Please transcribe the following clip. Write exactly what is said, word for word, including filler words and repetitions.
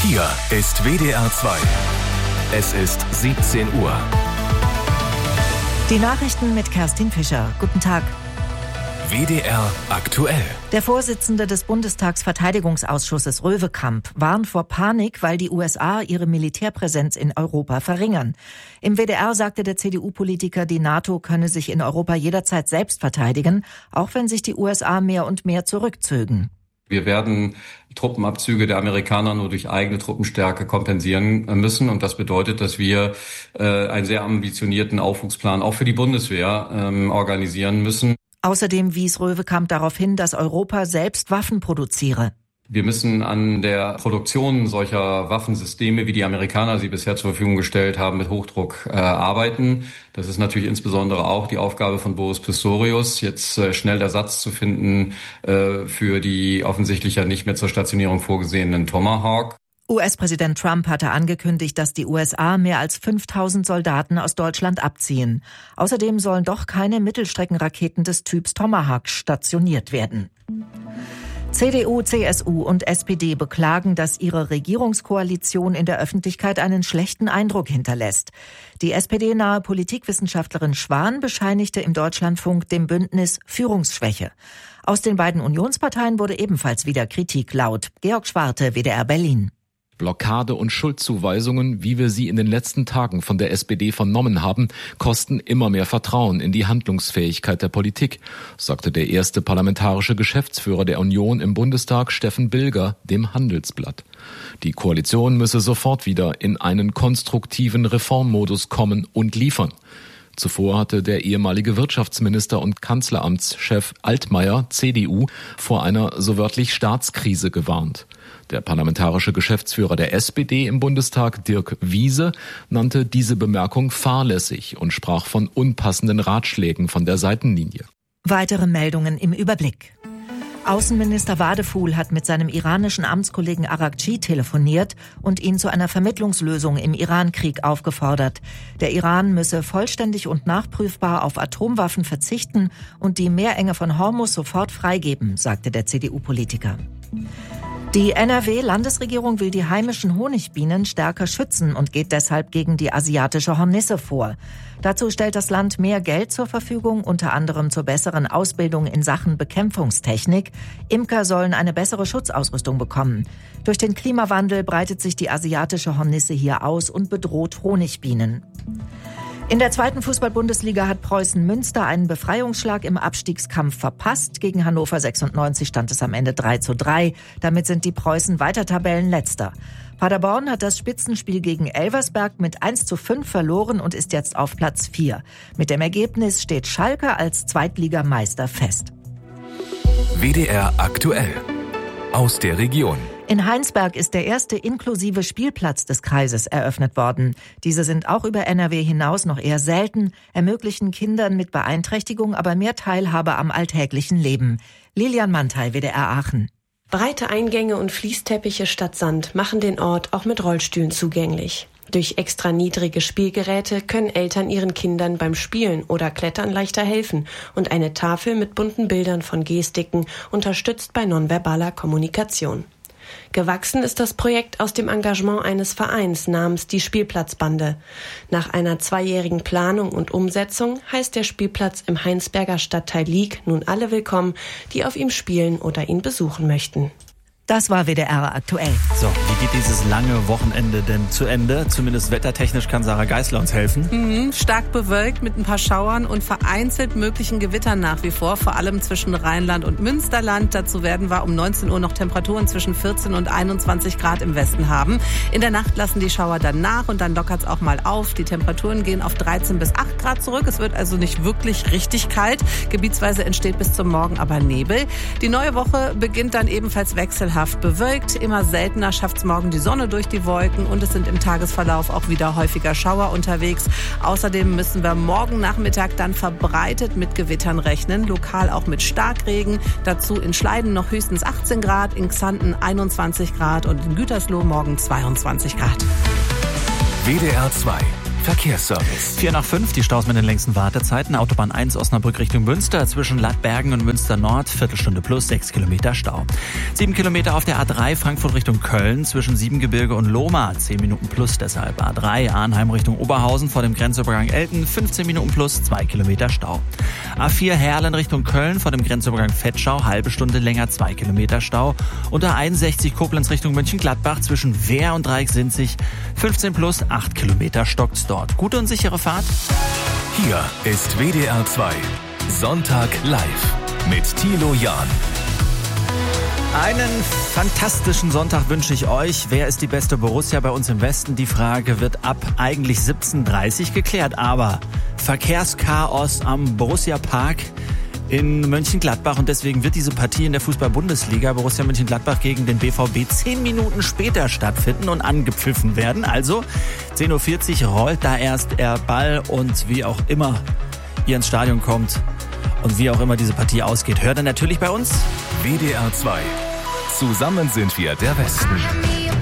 Hier ist W D R zwei. Es ist siebzehn Uhr. Die Nachrichten mit Kerstin Fischer. Guten Tag. W D R aktuell. Der Vorsitzende des Bundestagsverteidigungsausschusses Röwekamp warnt vor Panik, weil die U S A ihre Militärpräsenz in Europa verringern. Im W D R sagte der C D U-Politiker, die NATO könne sich in Europa jederzeit selbst verteidigen, auch wenn sich die U S A mehr und mehr zurückzögen. Wir werden Truppenabzüge der Amerikaner nur durch eigene Truppenstärke kompensieren müssen. Und das bedeutet, dass wir äh, einen sehr ambitionierten Aufwuchsplan auch für die Bundeswehr ähm, organisieren müssen. Außerdem wies Röwekamp darauf hin, dass Europa selbst Waffen produziere. Wir müssen an der Produktion solcher Waffensysteme, wie die Amerikaner sie bisher zur Verfügung gestellt haben, mit Hochdruck äh, arbeiten. Das ist natürlich insbesondere auch die Aufgabe von Boris Pistorius, jetzt äh, schnell Ersatz zu finden äh, für die offensichtlich ja nicht mehr zur Stationierung vorgesehenen Tomahawk. U S-Präsident Trump hatte angekündigt, dass die U S A mehr als fünftausend Soldaten aus Deutschland abziehen. Außerdem sollen doch keine Mittelstreckenraketen des Typs Tomahawk stationiert werden. C D U, C S U und S P D beklagen, dass ihre Regierungskoalition in der Öffentlichkeit einen schlechten Eindruck hinterlässt. Die S P D-nahe Politikwissenschaftlerin Schwan bescheinigte im Deutschlandfunk dem Bündnis Führungsschwäche. Aus den beiden Unionsparteien wurde ebenfalls wieder Kritik laut. Georg Schwarte, W D R Berlin. Blockade und Schuldzuweisungen, wie wir sie in den letzten Tagen von der S P D vernommen haben, kosten immer mehr Vertrauen in die Handlungsfähigkeit der Politik, sagte der erste parlamentarische Geschäftsführer der Union im Bundestag, Steffen Bilger, dem Handelsblatt. Die Koalition müsse sofort wieder in einen konstruktiven Reformmodus kommen und liefern. Zuvor hatte der ehemalige Wirtschaftsminister und Kanzleramtschef Altmaier, C D U, vor einer so wörtlich Staatskrise gewarnt. Der parlamentarische Geschäftsführer der S P D im Bundestag, Dirk Wiese, nannte diese Bemerkung fahrlässig und sprach von unpassenden Ratschlägen von der Seitenlinie. Weitere Meldungen im Überblick. Außenminister Wadefuhl hat mit seinem iranischen Amtskollegen Arakci telefoniert und ihn zu einer Vermittlungslösung im Iran-Krieg aufgefordert. Der Iran müsse vollständig und nachprüfbar auf Atomwaffen verzichten und die Meerenge von Hormuz sofort freigeben, sagte der C D U-Politiker. Die N R W-Landesregierung will die heimischen Honigbienen stärker schützen und geht deshalb gegen die asiatische Hornisse vor. Dazu stellt das Land mehr Geld zur Verfügung, unter anderem zur besseren Ausbildung in Sachen Bekämpfungstechnik. Imker sollen eine bessere Schutzausrüstung bekommen. Durch den Klimawandel breitet sich die asiatische Hornisse hier aus und bedroht Honigbienen. In der zweiten Fußball-Bundesliga hat Preußen Münster einen Befreiungsschlag im Abstiegskampf verpasst. Gegen Hannover sechsundneunzig stand es am Ende drei zu drei. Damit sind die Preußen weiter Tabellenletzter. Paderborn hat das Spitzenspiel gegen Elversberg mit eins zu fünf verloren und ist jetzt auf Platz vier. Mit dem Ergebnis steht Schalke als Zweitligameister fest. W D R aktuell. Aus der Region. In Heinsberg ist der erste inklusive Spielplatz des Kreises eröffnet worden. Diese sind auch über N R W hinaus noch eher selten, ermöglichen Kindern mit Beeinträchtigung aber mehr Teilhabe am alltäglichen Leben. Lilian Mantei, W D R Aachen. Breite Eingänge und Fließteppiche statt Sand machen den Ort auch mit Rollstühlen zugänglich. Durch extra niedrige Spielgeräte können Eltern ihren Kindern beim Spielen oder Klettern leichter helfen und eine Tafel mit bunten Bildern von Gestiken unterstützt bei nonverbaler Kommunikation. Gewachsen ist das Projekt aus dem Engagement eines Vereins namens die Spielplatzbande. Nach einer zweijährigen Planung und Umsetzung heißt der Spielplatz im Heinsberger Stadtteil Lieg nun alle willkommen, die auf ihm spielen oder ihn besuchen möchten. Das war W D R aktuell. So, wie geht dieses lange Wochenende denn zu Ende? Zumindest wettertechnisch kann Sarah Geisler uns helfen. Mhm, stark bewölkt mit ein paar Schauern und vereinzelt möglichen Gewittern nach wie vor, vor allem zwischen Rheinland und Münsterland. Dazu werden wir um neunzehn Uhr noch Temperaturen zwischen vierzehn und einundzwanzig Grad im Westen haben. In der Nacht lassen die Schauer dann nach und dann lockert es auch mal auf. Die Temperaturen gehen auf dreizehn bis acht Grad zurück. Es wird also nicht wirklich richtig kalt. Gebietsweise entsteht bis zum Morgen aber Nebel. Die neue Woche beginnt dann ebenfalls wechselhaft bewölkt. Immer seltener schafft es morgen die Sonne durch die Wolken und es sind im Tagesverlauf auch wieder häufiger Schauer unterwegs. Außerdem müssen wir morgen Nachmittag dann verbreitet mit Gewittern rechnen, lokal auch mit Starkregen. Dazu in Schleiden noch höchstens achtzehn Grad, in Xanten einundzwanzig Grad und in Gütersloh morgen zweiundzwanzig Grad. W D R zwei Verkehrsservice. vier nach fünf, die Staus mit den längsten Wartezeiten. Autobahn eins Osnabrück Richtung Münster zwischen Lattbergen und Münster Nord. Viertelstunde plus, sechs Kilometer Stau. sieben Kilometer auf der A drei Frankfurt Richtung Köln zwischen Siebengebirge und Lohmar. zehn Minuten plus deshalb. A drei Arnheim Richtung Oberhausen vor dem Grenzübergang Elten. fünfzehn Minuten plus, zwei Kilometer Stau. A vier Herlen Richtung Köln vor dem Grenzübergang Vetschau. Halbe Stunde länger, zwei Kilometer Stau. Und A einundsechzig Koblenz Richtung Mönchengladbach zwischen Wehr und Dreiecksinzig. fünfzehn plus, acht Kilometer stockt's dort. Gute und sichere Fahrt. Hier ist W D R zwei. Sonntag live mit Thilo Jahn. Einen fantastischen Sonntag wünsche ich euch. Wer ist die beste Borussia bei uns im Westen? Die Frage wird ab eigentlich siebzehn Uhr dreißig geklärt. Aber Verkehrschaos am Borussia Park in Mönchengladbach und deswegen wird diese Partie in der Fußball-Bundesliga Borussia Mönchengladbach gegen den B V B zehn Minuten später stattfinden und angepfiffen werden. Also zehn Uhr vierzig rollt da erst der Ball und wie auch immer ihr ins Stadion kommt und wie auch immer diese Partie ausgeht, hört ihr natürlich bei uns. W D R zwei. Zusammen sind wir der Westen.